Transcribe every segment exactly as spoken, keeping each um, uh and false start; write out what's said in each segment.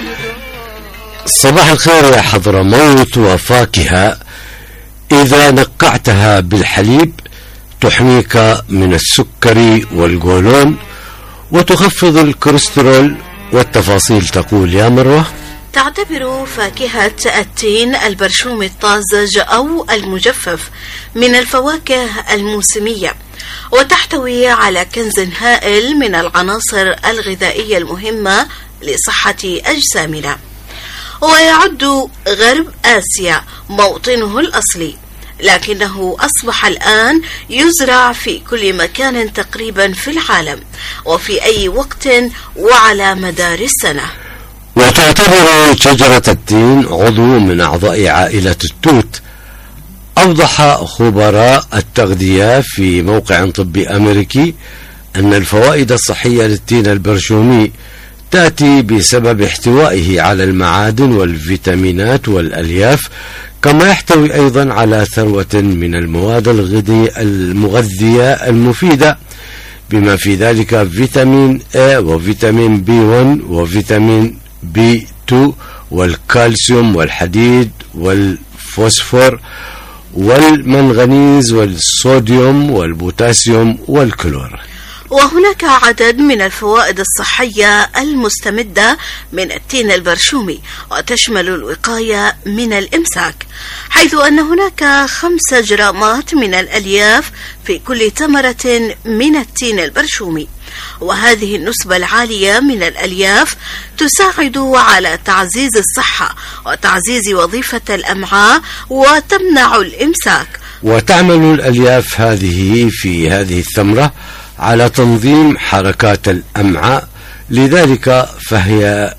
صباح الخير يا حضرموت. وفاكهة إذا نقعتها بالحليب تحميك من السكري والقولون وتخفض الكوليسترول. والتفاصيل تقول يا مروة. تعتبر فاكهة التين البرشوم الطازج أو المجفف من الفواكه الموسمية، وتحتوي على كنز هائل من العناصر الغذائية المهمة لصحة أجسامنا. ويعد غرب آسيا موطنه الأصلي، لكنه أصبح الآن يزرع في كل مكان تقريبا في العالم وفي أي وقت وعلى مدار السنة. وتعتبر شجرة التين عضو من أعضاء عائلة التوت. أوضح خبراء التغذية في موقع طبي أمريكي أن الفوائد الصحية للتين البرشومي تأتي بسبب احتوائه على المعادن والفيتامينات والألياف، كما يحتوي أيضا على ثروة من المواد المغذية المفيدة، بما في ذلك فيتامين A وفيتامين بي واحد وفيتامين بي اثنين والكالسيوم والحديد والفوسفور والمنغنيز والصوديوم والبوتاسيوم والكلور. وهناك عدد من الفوائد الصحية المستمدة من التين البرشومي، وتشمل الوقاية من الإمساك، حيث أن هناك خمسة جرامات من الألياف في كل تمرة من التين البرشومي. وهذه النسبة العالية من الألياف تساعد على تعزيز الصحة وتعزيز وظيفة الأمعاء وتمنع الإمساك. وتعمل الألياف هذه في هذه الثمرة على تنظيم حركات الأمعاء، لذلك فهي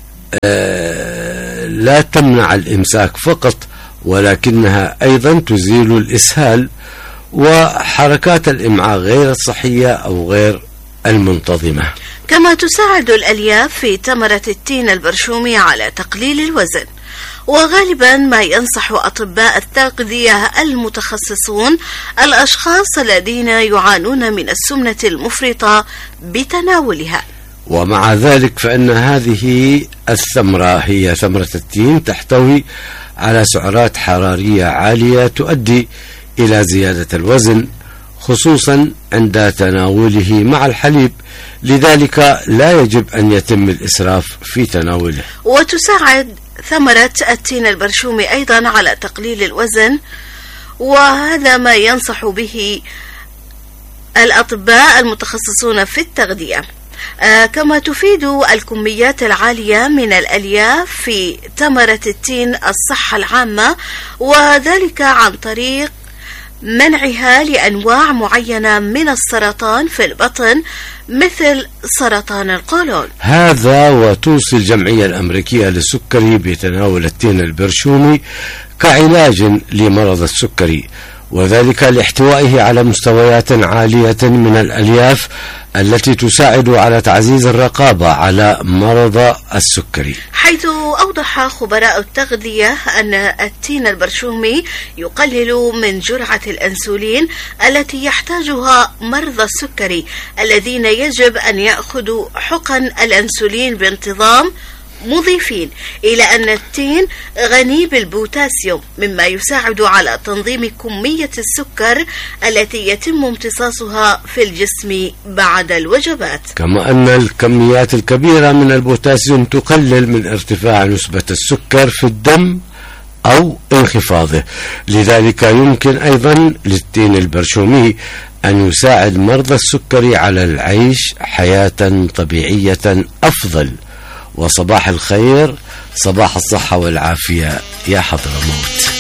لا تمنع الإمساك فقط، ولكنها أيضا تزيل الإسهال وحركات الإمعاء غير الصحية أو غير المنتظمة. كما تساعد الألياف في تمرة التين البرشومي على تقليل الوزن. وغالبا ما ينصح أطباء التغذية المتخصصون الأشخاص الذين يعانون من السمنة المفرطة بتناولها. ومع ذلك فإن هذه الثمرة هي ثمرة التين تحتوي على سعرات حرارية عالية تؤدي إلى زيادة الوزن، خصوصا عند تناوله مع الحليب، لذلك لا يجب أن يتم الإسراف في تناوله. وتساعد ثمرة التين البرشومي أيضا على تقليل الوزن، وهذا ما ينصح به الأطباء المتخصصون في التغذية. آه كما تفيد الكميات العالية من الألياف في ثمرة التين الصحة العامة، وذلك عن طريق منعها لأنواع معينة من السرطان في البطن مثل سرطان القولون. هذا وتوصي الجمعية الأمريكية للسكري بتناول التين البرشومي كعلاج لمرض السكري، وذلك لاحتوائه على مستويات عالية من الألياف التي تساعد على تعزيز الرقابة على مرض السكري. حيث أوضح خبراء التغذية أن التين البرشومي يقلل من جرعة الأنسولين التي يحتاجها مرضى السكري الذين يجب أن يأخذوا حقن الأنسولين بانتظام، مضيفين إلى أن التين غني بالبوتاسيوم مما يساعد على تنظيم كمية السكر التي يتم امتصاصها في الجسم بعد الوجبات. كما أن الكميات الكبيرة من البوتاسيوم تقلل من ارتفاع نسبة السكر في الدم أو انخفاضه، لذلك يمكن أيضا للتين البرشومي أن يساعد مرضى السكري على العيش حياة طبيعية أفضل. وصباح الخير، صباح الصحة والعافية يا حضرموت.